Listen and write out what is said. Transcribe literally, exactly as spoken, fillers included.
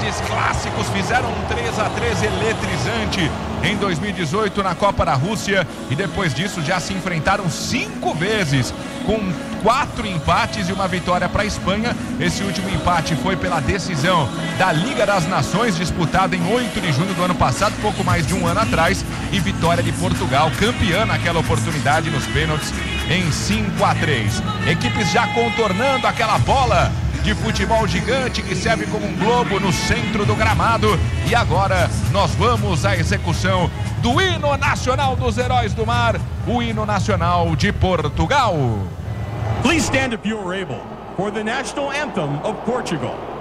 grandes clássicos, fizeram um três a três eletrizante em dois mil e dezoito na Copa da Rússia e depois disso já se enfrentaram cinco vezes, com quatro empates e uma vitória para a Espanha. Esse último empate foi pela decisão da Liga das Nações, disputada em oito de junho do ano passado, pouco mais de um ano atrás, e vitória de Portugal, campeã naquela oportunidade nos pênaltis em cinco a três. Equipes já contornando aquela bola de futebol gigante que serve como um globo no centro do gramado. E agora nós vamos à execução do hino nacional dos Heróis do Mar, o hino nacional de Portugal. Please stand if you are able for the national anthem of Portugal.